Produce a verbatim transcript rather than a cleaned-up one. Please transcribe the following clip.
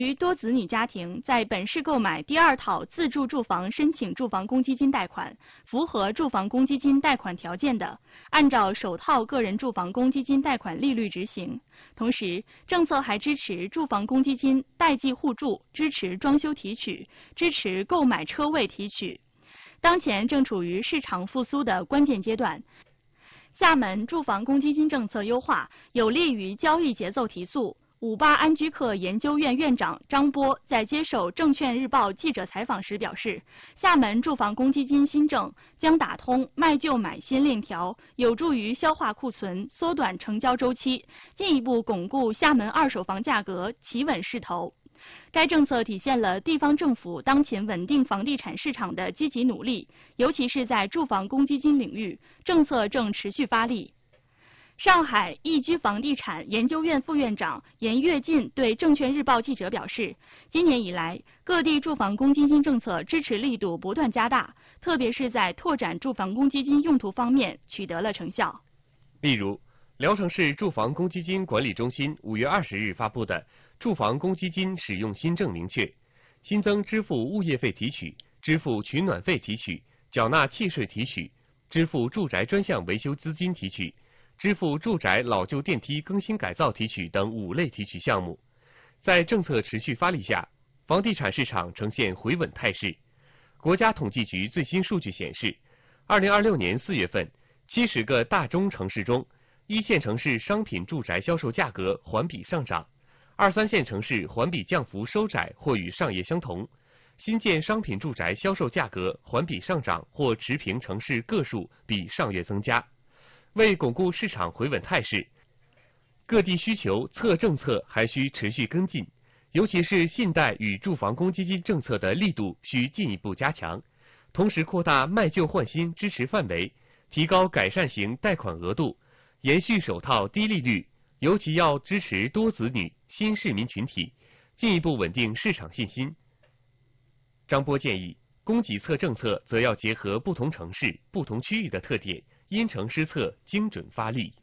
于多子女家庭在本市购买第二套自住住房申请住房公积金贷款，符合住房公积金贷款条件的，按照首套个人住房公积金贷款利率执行。同时，政策还支持住房公积金代际互助，支持装修提取，支持购买车位提取。当前正处于市场复苏的关键阶段。厦门住房公积金政策优化有利于交易节奏提速。五八安居客研究院院长张波在接受证券日报记者采访时表示，厦门住房公积金新政将打通卖旧买新链条，有助于消化库存，缩短成交周期，进一步巩固厦门二手房价格企稳势头。该政策体现了地方政府当前稳定房地产市场的积极努力，尤其是在住房公积金领域，政策正持续发力。上海易居房地产研究院副院长严跃进对证券日报记者表示，今年以来，各地住房公积金政策支持力度不断加大，特别是在拓展住房公积金用途方面取得了成效。 例如，聊城市住房公积金管理中心五月二十日发布的住房公积金使用新政明确，新增支付物业费提取、支付取暖费提取、缴纳契税提取、支付住宅专项维修资金提取、支付住宅老旧电梯更新改造提取等五类提取项目。在政策持续发力下，房地产市场呈现回稳态势。国家统计局最新数据显示，二零二六年四月份，七十个大中城市中，一线城市商品住宅销售价格环比上涨，二三线城市环比降幅收窄或与上月相同。新建商品住宅销售价格环比上涨或持平城市个数比上月增加。为巩固市场回稳态势，各地需求策政策还需持续跟进，尤其是信贷与住房公积金政策的力度需进一步加强，同时扩大卖旧换新支持范围，提高改善型贷款额度，延续首套低利率，尤其要支持多子女、新市民群体，进一步稳定市场信心。张波建议，供给侧政策则要结合不同城市、不同区域的特点，因城施策，精准发力。